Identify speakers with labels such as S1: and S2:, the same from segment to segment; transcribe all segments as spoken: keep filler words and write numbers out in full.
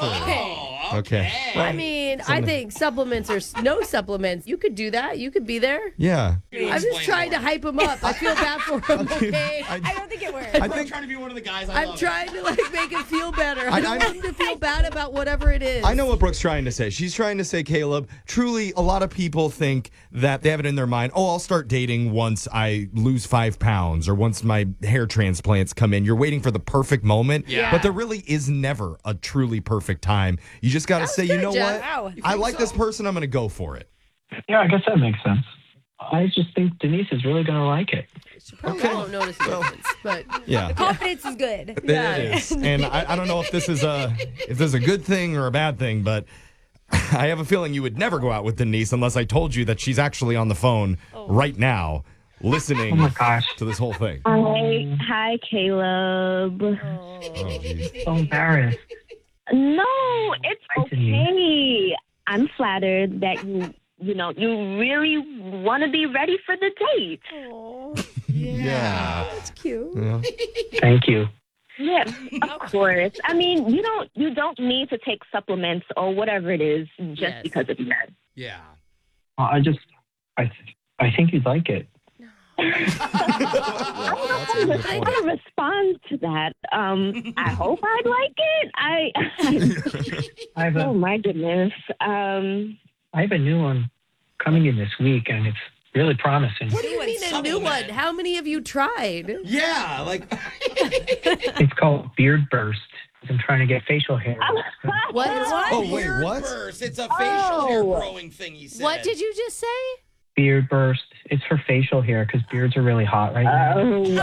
S1: Oh,
S2: Okay.
S1: okay.
S3: I mean, I think supplements or s- no supplements. You could do that. You could be there.
S2: Yeah.
S3: I'm just trying to hype him up. I feel bad for him. Okay.
S2: I,
S4: I don't think it works.
S2: I
S1: I'm
S2: think
S1: trying to be one of the guys. I
S3: I'm
S1: love
S3: trying to like make him feel better. I
S2: I-
S3: don't
S2: I-
S3: want him to feel bad about whatever it is.
S2: I know what Brooke's trying to say. She's trying to say, Caleb, truly, a lot of people think that they have it in their mind, oh, I'll start dating once I lose five pounds or once my hair transplants come in. You're waiting for the perfect moment.
S1: Yeah.
S2: But there really is never a truly perfect time. You just got to say, you
S3: good,
S2: know
S3: Jeff.
S2: what?
S4: Wow.
S2: I like this person. I'm going to go for it.
S5: Yeah, I guess that makes sense. I just think Denise is really going to like it.
S3: She probably won't notice the difference, but
S2: Yeah.
S4: Confidence is good.
S3: Yeah.
S2: It is. And I, I don't know if this is a if this is a good thing or a bad thing, but I have a feeling you would never go out with Denise unless I told you that she's actually on the phone right now listening
S5: Oh my gosh.
S2: to this whole thing.
S6: Hi, hi, Caleb.
S2: Oh, geez.
S5: So embarrassed.
S6: No, it's
S5: Hi, Denise.
S6: okay. I'm flattered that you, you know, you really want to be ready for the date.
S2: Yeah.
S3: it's cute.
S2: Yeah.
S5: Thank you.
S6: Yeah, of course. I mean, you don't, you don't need to take supplements or whatever it is just
S3: Yes.
S6: because of that.
S1: Yeah.
S5: Well, I just, I, th- I think you'd like it.
S6: I don't know how to respond to that. Um, I hope I'd like it. I,
S5: I have
S6: oh
S5: a,
S6: my goodness. Um,
S5: I have a new one coming in this week, and it's really promising.
S3: What do you mean a new one?
S1: Supplement.
S3: How many have you tried?
S1: Yeah. Like.
S5: It's called Beard Burst. I'm trying to get facial hair.
S3: What?
S2: Oh, wait,
S1: Beard
S2: what?
S1: burst. It's a facial hair
S6: Oh.
S1: growing thing. He said.
S3: What did you just say?
S5: Beard Burst. It's for facial hair because beards are really hot right now.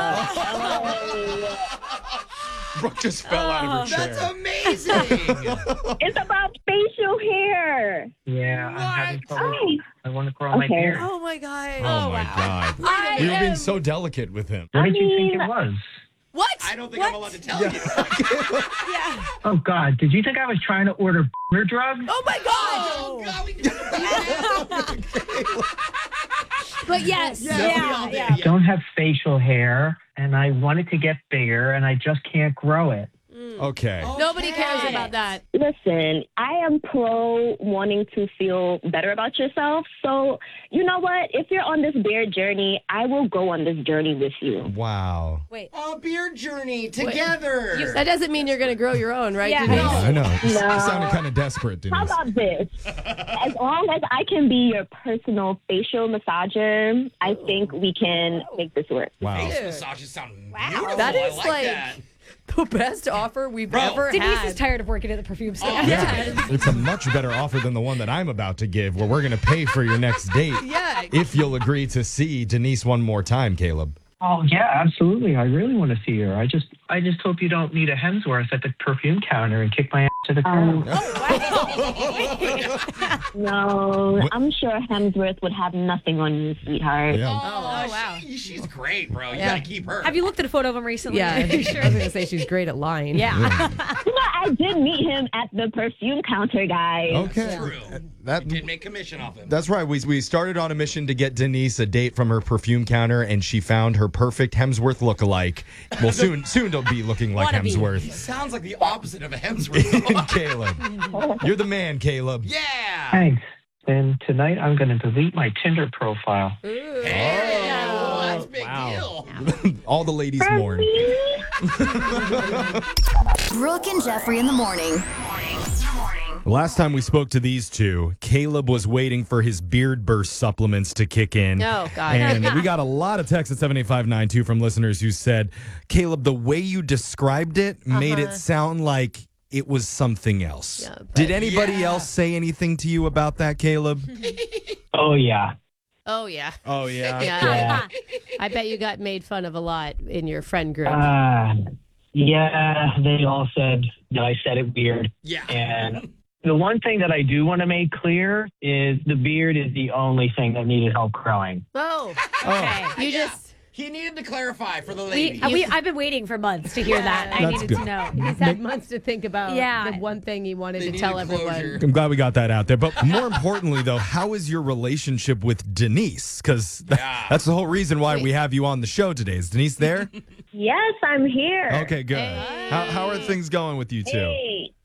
S6: oh,
S2: Brooke just fell out of her
S1: That's
S2: chair.
S1: amazing.
S6: it's about facial hair.
S5: Yeah, I'm having
S1: What?
S5: trouble.
S6: Oh,
S5: I want to grow my
S6: Okay.
S5: beard.
S3: Oh my god.
S2: Oh, my God.
S3: I
S2: You were being
S3: am-
S2: so delicate with him.
S5: What
S6: I
S5: did you think
S6: mean-
S5: it was?
S3: What?
S1: I don't think
S3: what?
S1: I'm allowed to tell
S2: Yeah.
S1: you.
S4: Yeah.
S5: Oh, God. Did you think I was trying to order beer drugs?
S3: Oh my god.
S1: Oh, God, we can
S3: But yes.
S1: Yeah,
S4: Yeah,
S1: we all did.
S4: yeah.
S1: Yeah.
S5: Don't have facial hair, and I wanted to get bigger, and I just can't grow it.
S2: Okay.
S3: Nobody cares
S1: Okay.
S3: about that.
S6: listen, I am pro wanting to feel better about yourself. So, you know what? If you're on this beard journey, I will go on this journey with you.
S2: Wow.
S4: Wait.
S1: Oh, beard journey together.
S3: That doesn't mean you're going to grow your own, right?
S4: Yeah,
S3: Denise?
S4: I
S2: I know. You
S6: No.
S2: sounded kind of desperate,
S6: How
S2: Denise.
S6: about this? As long as I can be your personal facial massager, I think we can make this work.
S2: Wow.
S1: Face massages sound
S4: Wow.
S1: beautiful.
S3: That is
S1: I like,
S3: like-
S1: that.
S3: The best offer we've
S1: Bro.
S3: ever
S4: Denise
S3: had.
S4: is tired of working at the perfume store.
S1: Oh,
S2: Yeah, it's a much better offer than the one that I'm about to give, where we're going to pay for your next date.
S3: Yeah.
S2: If you'll agree to see Denise one more time, Caleb.
S5: Oh, yeah, absolutely. I really want to see her. I just I just hope you don't need a Hemsworth at the perfume counter and kick my ass to the
S6: Um,
S5: ground.
S6: No, I'm sure Hemsworth would have nothing on you, sweetheart.
S2: Yeah.
S1: Oh,
S4: wow.
S1: She, she's great, bro. You
S3: Yeah.
S1: gotta keep her.
S4: Have you looked at a photo of him recently?
S3: Yeah.
S4: Are you
S3: I was
S4: sure?
S3: going to say she's great at lying.
S4: Yeah.
S6: You know, I did meet him at the perfume counter, guys.
S2: Okay.
S1: True.
S2: That,
S1: Did make commission off him.
S2: that's right. We, we started on a mission to get Denise a date from her perfume counter, and she found her perfect Hemsworth lookalike. Well, soon soon to be looking like
S4: Wannabe.
S1: He
S2: Hemsworth.
S1: sounds like the opposite of a Hemsworth.
S2: Caleb. You're the man, Caleb.
S1: yeah.
S5: Thanks. Then tonight I'm going to delete my Tinder profile.
S1: Hey, well, that's a big
S2: Wow.
S1: deal.
S2: All the ladies mourn.
S7: Brooke and Jeffrey in the morning.
S2: Last time we spoke to these two, Caleb was waiting for his beard burst supplements to kick in.
S3: Oh, God.
S2: And we got a lot of texts at seven eight five nine two from listeners who said, Caleb, the way you described it made it sound like it was something else.
S3: Yeah, but-
S2: Did anybody
S1: Yeah.
S2: else say anything to you about that, Caleb?
S5: Oh, yeah.
S3: Oh, yeah.
S2: Oh, yeah.
S3: Yeah.
S5: Yeah.
S3: I bet you got made fun of a lot in your friend group.
S5: Uh, yeah, they all said that I said it weird.
S1: Yeah.
S5: And the one thing that I do want to make clear is the beard is the only thing that needed help growing.
S3: oh,
S4: Okay.
S3: you
S1: Yeah.
S3: just...
S1: He needed to clarify for the
S4: We,
S1: ladies.
S4: uh, we, I've been waiting for months to hear that. I
S2: That's
S4: needed
S2: good.
S4: to know.
S3: He's had months to think about
S4: Yeah.
S3: the one thing he wanted
S1: They
S3: to
S1: needed
S3: tell
S1: closure.
S3: everyone.
S2: I'm glad we got that out there. But more importantly, though, how is your relationship with Denise? Because
S1: Yeah.
S2: that's the whole reason why we have you on the show today. Is Denise there?
S6: Yes, I'm here.
S2: Okay, good. How, how are things going with you two?
S6: Hey,